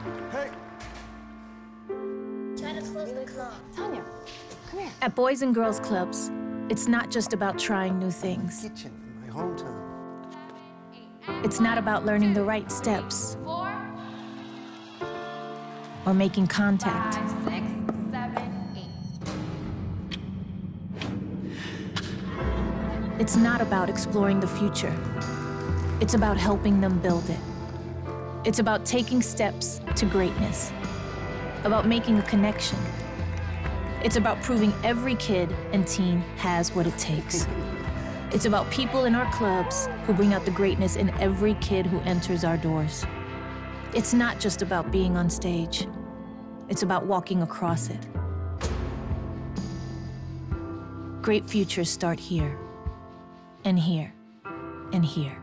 Hey! Try to close the club. Tanya, come here. At Boys and Girls Clubs, it's not just about trying new things. Kitchen in my hometown. It's not about learning the right steps or making contact. 5, 6, 7, 8. It's not about exploring the future. It's about helping them build it. It's about taking steps to greatness, about making a connection. It's about proving every kid and teen has what it takes. It's about people in our clubs who bring out the greatness in every kid who enters our doors. It's not just about being on stage. It's about walking across it. Great futures start here, and here, and here.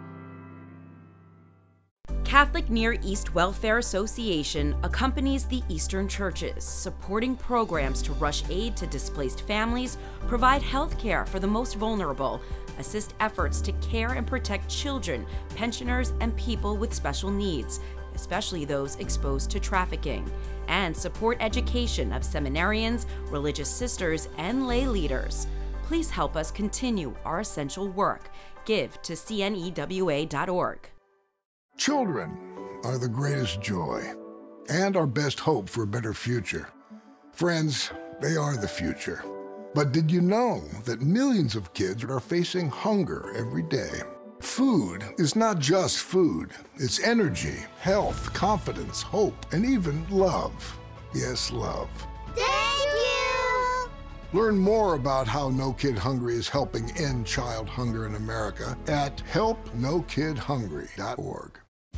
Catholic Near East Welfare Association accompanies the Eastern churches, supporting programs to rush aid to displaced families, provide health care for the most vulnerable, assist efforts to care and protect children, pensioners, and people with special needs, especially those exposed to trafficking, and support education of seminarians, religious sisters, and lay leaders. Please help us continue our essential work. Give to cnewa.org. Children are the greatest joy and our best hope for a better future. Friends, they are the future. But did you know that millions of kids are facing hunger every day? Food is not just food. It's energy, health, confidence, hope, and even love. Yes, love. Thank you! Learn more about how No Kid Hungry is helping end child hunger in America at helpnokidhungry.org.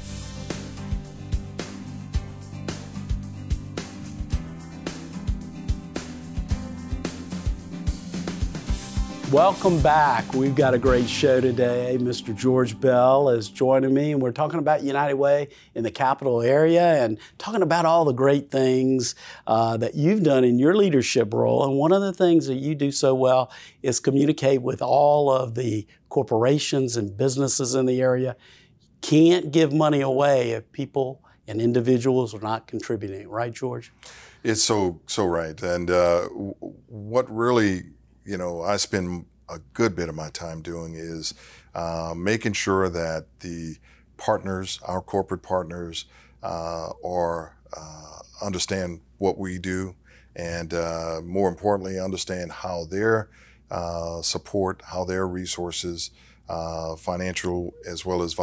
Welcome back. We've got a great show today. Mr. George Bell is joining me, and we're talking about United Way in the capital area and talking about all the great things that you've done in your leadership role. And one of the things that you do so well is communicate with all of the corporations and businesses in the area. Can't give money away if people and individuals are not contributing, right, George? It's so right. And what really, I spend a good bit of my time doing is making sure that the partners, our corporate partners, understand what we do, and more importantly, understand how their support, how their resources, financial as well as